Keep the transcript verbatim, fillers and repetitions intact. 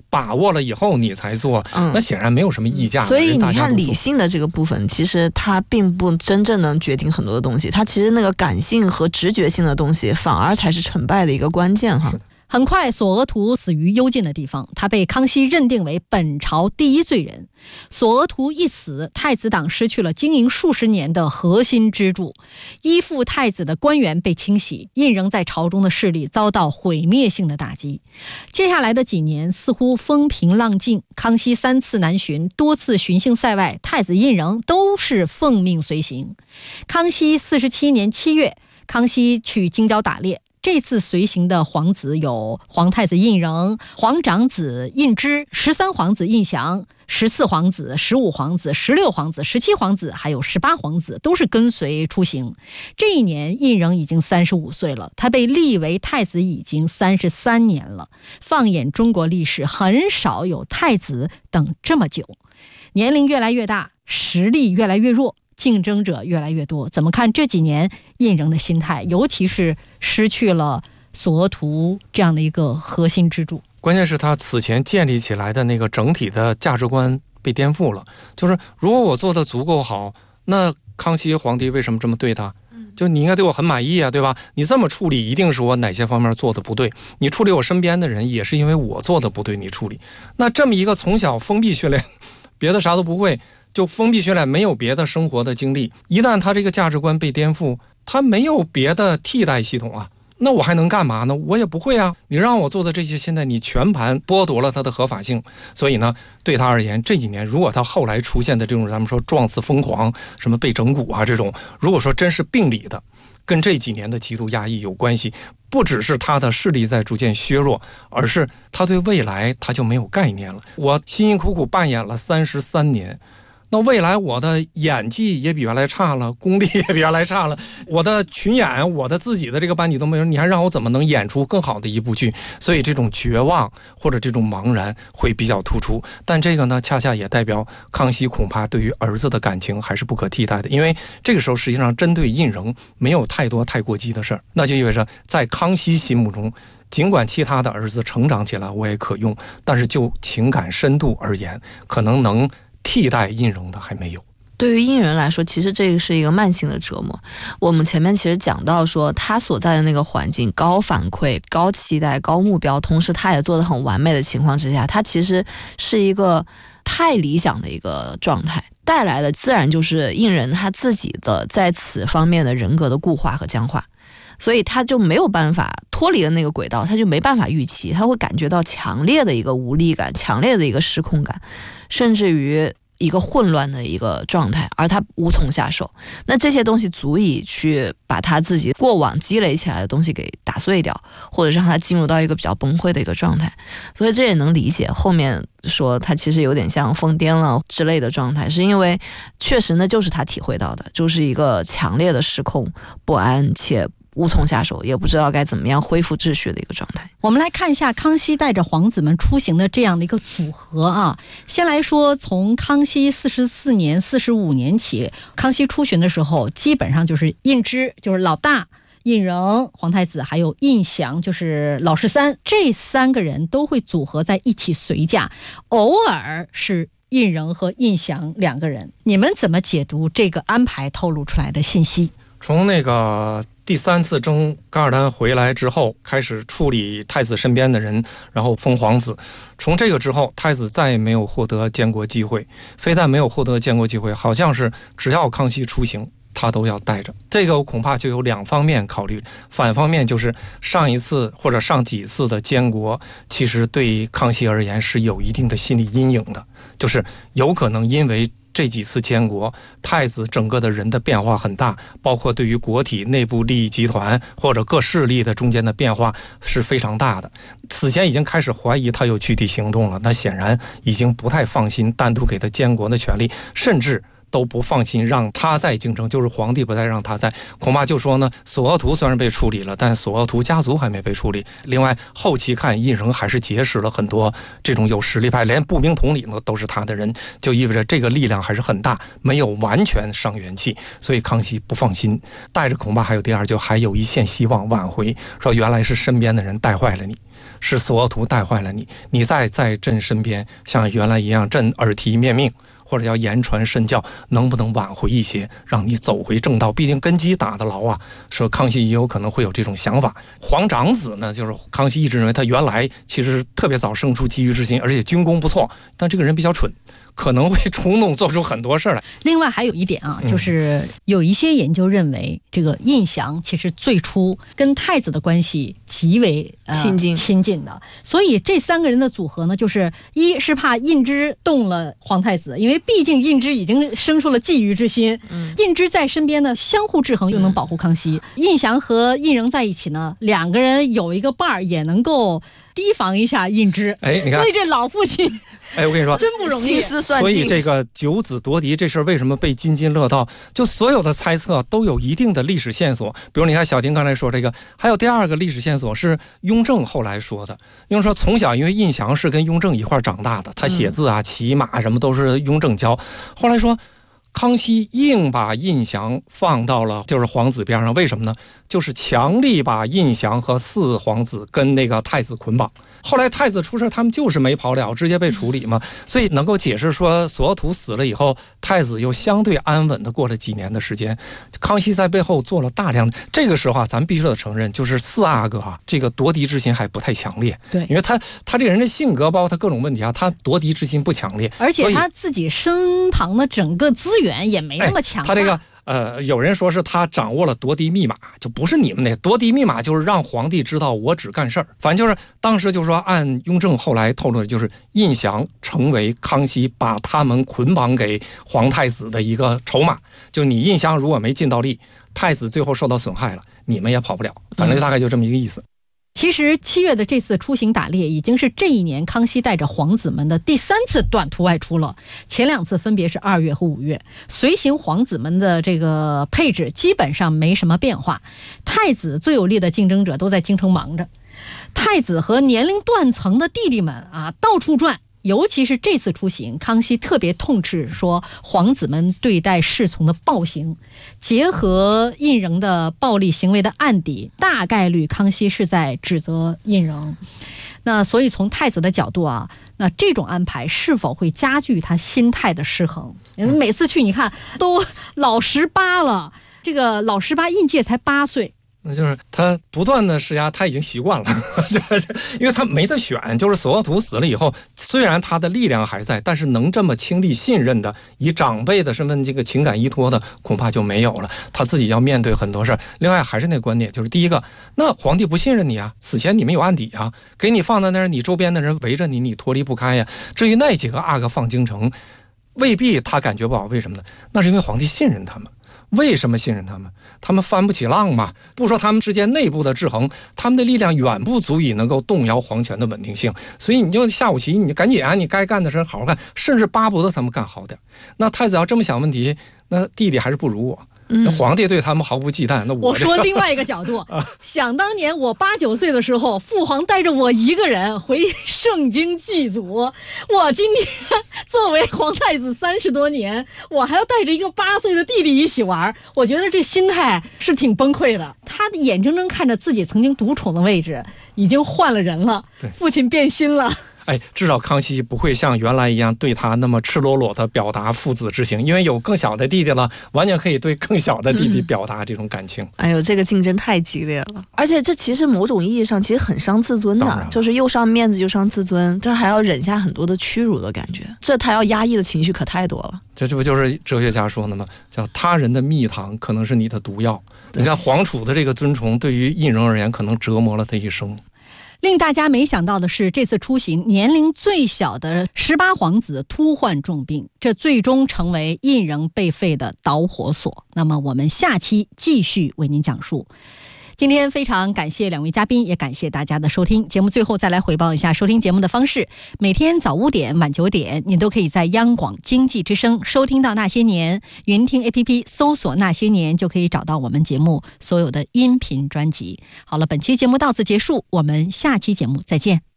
把握了以后你才做， 嗯、 那显然没有什么溢价。 所以你看理性的这个部分，其实它并不真正能决定很多的东西，它其实那个感性和直觉性的东西反而才是成败的一个关键哈。 很快索额图死于幽禁的地方，他被康熙认定为本朝第一罪人。索额图一死，太子党失去了经营数十年的核心支柱，依附太子的官员被清洗，胤禛在朝中的势力遭到毁灭性的打击。接下来的几年似乎风平浪静，康熙三次南巡，多次巡幸塞外，太子胤禛都是奉命随行。康熙四十七年七月，康熙去京郊打猎，这次随行的皇子有皇太子胤禛、皇长子胤芝、十三皇子胤祥、十四皇子、十五皇子、十六皇子、十七皇子，还有十八皇子，都是跟随出行。这一年胤禛已经三十五岁了，他被立为太子已经三十三年了。放眼中国历史，很少有太子等这么久。年龄越来越大，实力越来越弱，竞争者越来越多。怎么看这几年胤禛的心态，尤其是失去了索额图这样的一个核心支柱？ 关键是他此前建立起来的那个整体的价值观被颠覆了。就是如果我做的足够好，那康熙皇帝为什么这么对他？就你应该对我很满意啊，对吧？你这么处理，一定是我哪些方面做的不对。你处理我身边的人，也是因为我做的不对，你处理。那这么一个从小封闭训练，别的啥都不会，就封闭训练，没有别的生活的经历，一旦他这个价值观被颠覆，他没有别的替代系统啊，那我还能干嘛呢？我也不会啊。你让我做的这些，现在你全盘剥夺了他的合法性。所以呢，对他而言，这几年如果他后来出现的这种咱们说状似疯狂，什么被整蛊啊这种，如果说真是病理的，跟这几年的极度压抑有关系，不只是他的势力在逐渐削弱，而是他对未来他就没有概念了。我辛辛苦苦扮演了三十三年，那未来我的演技也比原来差了，功力也比原来差了，我的群演，我的自己的这个班底都没有，你还让我怎么能演出更好的一部剧？所以这种绝望或者这种茫然会比较突出。但这个呢，恰恰也代表康熙恐怕对于儿子的感情还是不可替代的，因为这个时候实际上针对胤禛没有太多太过激的事儿，那就意味着在康熙心目中，尽管其他的儿子成长起来我也可用，但是就情感深度而言，可能能替代胤禛的还没有。 对于胤禛来说，其实这个是一个慢性的折磨。我们前面其实讲到说，他所在的那个环境高反馈、高期待、高目标，同时他也做得很完美的情况之下，他其实是一个太理想的一个状态，带来的自然就是胤禛他自己的在此方面的人格的固化和僵化。所以他就没有办法脱离了那个轨道，他就没办法预期，他会感觉到强烈的一个无力感，强烈的一个失控感，甚至于一个混乱的一个状态，而他无从下手。那这些东西足以去把他自己过往积累起来的东西给打碎掉，或者让他进入到一个比较崩溃的一个状态。所以这也能理解后面说他其实有点像疯癫了之类的状态，是因为确实呢就是他体会到的，就是一个强烈的失控、不安且无从下手，也不知道该怎么样恢复秩序的一个状态。 我们来看一下康熙带着皇子们出行的这样的一个组合啊。先来说，从康熙四十四年、四十五年起，康熙出巡的时候，基本上就是胤芝，就是老大；胤禛皇太子，还有胤祥，就是老十三，这三个人都会组合在一起随驾，偶尔是胤禛和胤祥两个人。你们怎么解读这个安排透露出来的信息？ 从那个第三次征噶尔丹回来之后，开始处理太子身边的人，然后封皇子。从这个之后，太子再也没有获得监国机会，非但没有获得监国机会，好像是只要康熙出行，他都要带着。这个我恐怕就有两方面考虑，反方面就是上一次或者上几次的监国，其实对康熙而言是有一定的心理阴影的，就是有可能因为这几次监国，太子整个的人的变化很大，包括对于国体内部利益集团或者各势力的中间的变化是非常大的。此前已经开始怀疑他有具体行动了，那显然已经不太放心单独给他监国的权利，甚至都不放心让他再竞争，就是皇帝不再让他再，恐怕就说呢，索额图虽然被处理了，但索额图家族还没被处理。另外后期看胤禛还是结识了很多这种有实力派，连步兵统领呢都是他的人，就意味着这个力量还是很大，没有完全伤元气，所以康熙不放心，带着恐怕还有第二，就还有一线希望挽回，说原来是身边的人带坏了你，是索额图带坏了你，你再在朕身边像原来一样，朕耳提面命或者叫言传身教，能不能挽回一些，让你走回正道？毕竟根基打得牢啊。说康熙也有可能会有这种想法。皇长子呢，就是康熙一直认为他原来其实特别早生出积郁之心，而且军功不错，但这个人比较蠢，可能会冲动做出很多事来。 另外还有一点啊，就是有一些研究认为，这个胤祥其实最初跟太子的关系极为、呃、 亲近亲近的，所以这三个人的组合呢，就是一是怕胤脂动了皇太子，因为毕竟胤脂已经生出了觊觎之心，嗯，胤脂在身边呢，相互制衡又能保护康熙。胤祥和胤禛在一起呢，两个人有一个伴儿，也能够提防一下胤脂。 哎，你看， 所以这老父亲。 哎，我跟你说， 真不容易， 心思算计。所以这个九子夺嫡这事儿为什么被津津乐道？就所有的猜测都有一定的历史线索。比如你看小婷刚才说这个，还有第二个历史线索是雍正后来说的。雍正说从小因为胤祥是跟雍正一块长大的，他写字啊、骑马什么都是雍正教。后来说康熙硬把胤祥放到了就是皇子边上，为什么呢？就是强力把胤祥和四皇子跟那个太子捆绑。后来太子出事，他们就是没跑了，直接被处理嘛。所以能够解释说索额图死了以后，太子又相对安稳的过了几年的时间。康熙在背后做了大量的，这个时候啊，咱必须得承认，就是四阿哥啊，这个夺嫡之心还不太强烈。 对， 因为他他这个人的性格，包括他各种问题啊，他夺嫡之心不强烈， 而且他自己身旁的整个资源也没那么强大。 哎、他这个。呃，有人说是他掌握了夺嫡密码，就不是你们那夺嫡密码，就是让皇帝知道我只干事儿。反正就是当时就说，按雍正后来透露的，就是胤祥成为康熙把他们捆绑给皇太子的一个筹码。就你胤祥如果没尽到力，太子最后受到损害了，你们也跑不了。反正大概就这么一个意思。 其实七月的这次出行打猎已经是这一年康熙带着皇子们的第三次短途外出了，前两次分别是二月和五月。随行皇子们的这个配置基本上没什么变化，太子最有力的竞争者都在京城忙着，太子和年龄断层的弟弟们啊到处转。尤其是这次出行，康熙特别痛斥说皇子们对待侍从的暴行，结合胤禛的暴力行为的案底，大概率康熙是在指责胤禛。那所以从太子的角度啊，那这种安排是否会加剧他心态的失衡？每次去你看都老十八了，这个老十八胤秸才八岁。 那就是他不断的施压，他已经习惯了因为他没得选。就是索额图死了以后，虽然他的力量还在，但是能这么倾力信任的以长辈的身份这个情感依托的恐怕就没有了，他自己要面对很多事儿。另外还是那个观点，就是第一个，那皇帝不信任你啊，此前你们有案底啊，给你放在那儿，你周边的人围着你，你脱离不开呀。至于那几个阿哥放京城，未必他感觉不好，为什么呢？那是因为皇帝信任他们。为什么信任他们？他们翻不起浪嘛。不说他们之间内部的制衡，他们的力量远不足以能够动摇皇权的稳定性。所以你就下五棋，你赶紧啊，你该干的事好好干，甚至巴不得他们干好点。那太子要这么想问题，那弟弟还是不如我。那皇帝对他们毫不忌惮，那 我, 我说另外一个角度想当年我八九岁的时候，父皇带着我一个人回盛京祭祖，我今天作为皇太子三十多年，我还要带着一个八岁的弟弟一起玩，我觉得这心态是挺崩溃的。他眼睁睁看着自己曾经独宠的位置已经换了人了，父亲变心了。 哎，至少康熙不会像原来一样对他那么赤裸裸的表达父子之情，因为有更小的弟弟了，完全可以对更小的弟弟表达这种感情。 嗯、哎呦，这个竞争太激烈了，而且这其实某种意义上其实很伤自尊的，就是又伤面子又伤自尊，这还要忍下很多的屈辱的感觉，这他要压抑的情绪可太多了。 这这不就是哲学家说的吗？叫他人的蜜糖可能是你的毒药。你看皇储的这个尊崇，对于胤禛而言，可能折磨了他一生。 令大家没想到的是，这次出行年龄最小的十八皇子突患重病，这最终成为胤禛被废的导火索。那么我们下期继续为您讲述。 今天非常感谢两位嘉宾，也感谢大家的收听。节目最后再来回报一下收听节目的方式：每天早五点、晚九点，您都可以在央广经济之声收听到《那些年》，云听 A P P 搜索《那些年》就可以找到我们节目所有的音频专辑。好了，本期节目到此结束，我们下期节目再见。